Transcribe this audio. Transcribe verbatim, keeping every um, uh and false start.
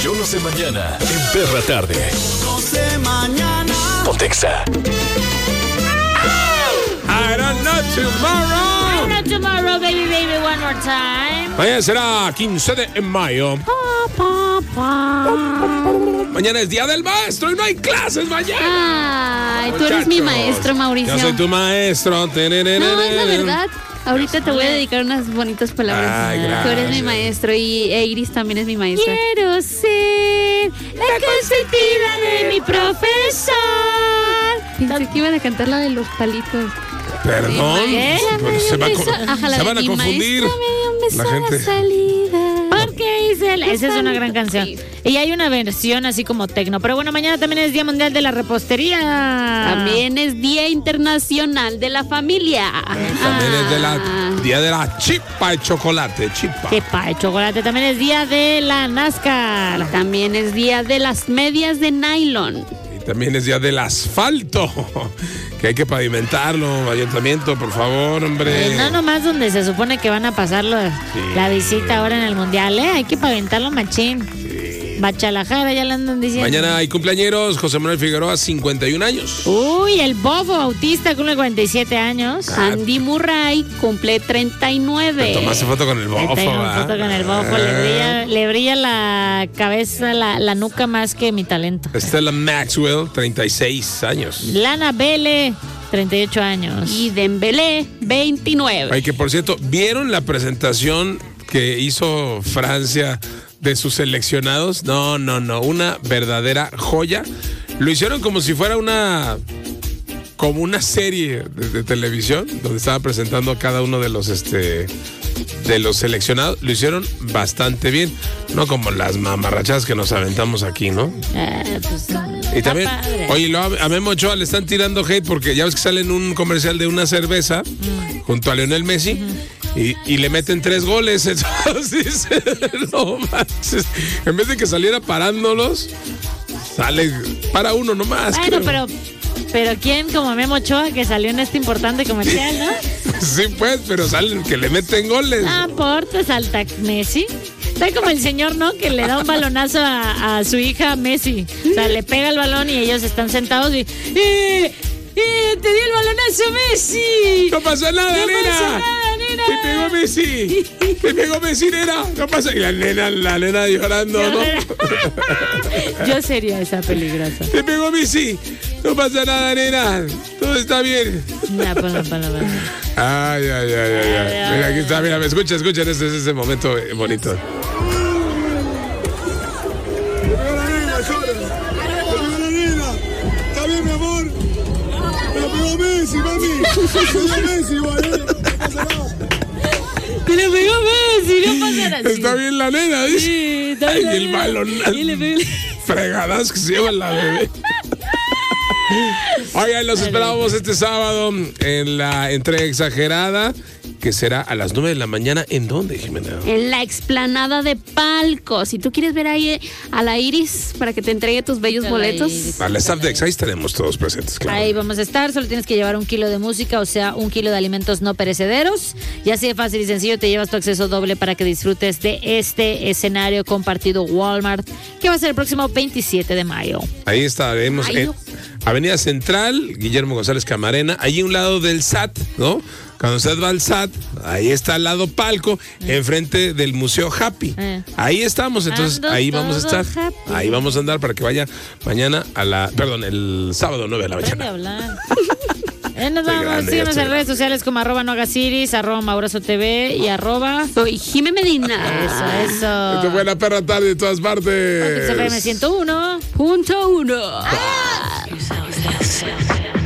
Yo no sé mañana en Perra Tarde. No sé mañana. Pontexa. I don't know tomorrow. I don't know tomorrow, baby, baby, one more time. Mañana será quince de mayo. Pa, pa, pa. Mañana es Día del Maestro y no hay clases mañana. Ay, tú eres mi maestro, Mauricio. Yo soy tu maestro. No, es la verdad. Ahorita te voy a dedicar unas bonitas palabras. Ay, Tú eres mi gracias. maestro y e Iris también es mi maestra. Quiero ser la consentida de mi profesor. Pensé que iban a cantar la de los palitos. Perdón. ¿Qué? Pues se, va a co- Ajá, la se de van a mi confundir. maestra me dio un beso La a gente. salida. Porque hice el- esa es una gran canción. Y hay una versión así como tecno. Pero bueno, mañana también es Día Mundial de la Repostería. También es Día Internacional de la Familia. También es de Ah. la Día de la Chipa de chocolate. Chipa. Chipa de chocolate. También es Día de la NASCAR. También es Día de las medias de nylon. Y también es Día del Asfalto. Que hay que pavimentarlo. Ayuntamiento, por favor, hombre. Eh, no nomás donde se supone que van a pasar lo- la visita ahora en el Mundial, ¿eh? Hay que paventarlo machín. Bachalajara, ya le andan diciendo. Mañana hay cumpleañeros. José Manuel Figueroa, cincuenta y un años. Uy, el Bofo Bautista cumple cuarenta y siete años. Andy Murray cumple treinta y nueve. Te tomaste foto con el bofo, Tengo ¿va? foto con el Bofo. Le brilla, le brilla la cabeza, la, la nuca más que mi talento. Stella Maxwell, treinta y seis años. Lana Bele, treinta y ocho años. Y Dembélé, veintinueve. Ay, que por cierto, ¿vieron la presentación que hizo Francia de sus seleccionados? No, no, no, una verdadera joya. Lo hicieron como si fuera una como una serie de, de televisión donde estaba presentando a cada uno de los este de los seleccionados. Lo hicieron bastante bien, no como las mamarrachadas que nos aventamos aquí, ¿no? Ah, pues, Y está también, padre. oye, lo- a Memo Ochoa le están tirando hate porque ya ves que sale en un comercial de una cerveza junto a Lionel Messi y, y le meten tres goles. Entonces, no manches. En vez de que saliera parándolos, sale para uno nomás. Bueno, creo. pero, pero ¿quién como Memo Ochoa que salió en este importante comercial, no? Sí, pues, pero salen que le meten goles. No importa, salta Messi. Está como el señor, ¿no? Que le da un balonazo a, a su hija Messi. O sea, le pega el balón y ellos están sentados y... ¡Eh! ¡Eh! ¡Te di el balonazo, Messi! No pasa nada, No nena. pasa nada, nena. Te pegó Messi. Te pegó Messi, nena. No pasa. Y la nena, la nena llorando, ¿no? Yo sería esa peligrosa. Te pegó Messi. No pasa nada, nena. Todo está bien. Ya, ponlo, ponlo, ponlo. Ay, ay, ay, ay, ay. Mira, aquí está, mira, me escucha, escuchen, este es ese momento eh, bonito. Está bien, mi amor. Me lo pegó Messi, mami. Me pegó Messi, igual, ¿eh? No pasa nada. ¡Te le pegó Messi! No pasa nada. Está bien la nena, dice. Sí, está Ay, bien. el balón. Y le pegó- Fregadas que se lleva la bebé. Oigan, los esperamos este sábado en la entrega exagerada, que será a las nueve de la mañana. ¿En dónde, Jimena? En la explanada de Palco. Si tú quieres ver ahí a la Iris para que te entregue tus bellos A la boletos. Iris. Al staff de Exa, ahí estaremos todos presentes, claro. Ahí vamos a estar, solo tienes que llevar un kilo de música, o sea, un kilo de alimentos no perecederos. Y así de fácil y sencillo te llevas tu acceso doble para que disfrutes de este escenario compartido Walmart, que va a ser el próximo veintisiete de mayo. Ahí estaremos Ay, en no. Avenida Central, Guillermo González Camarena, allí a un lado del S A T, ¿no? Cuando usted va al S A T, ahí está al lado Palco, enfrente del Museo Happy. Eh. Ahí estamos, entonces Ando ahí vamos a todo estar. happy. Ahí vamos a andar para que vaya mañana a la, perdón, el sábado nueve de la Aprende a mañana. hablar. Eh, nos Estoy vamos, grande, ya síguenos estoy en redes sociales como arroba nogasiris, arroba maurazo T V y arroba... Soy Jime Medina. Eso, eso. Esto fue la perra tarde de todas Pontex F M partes. ciento uno. Punto uno. Ah.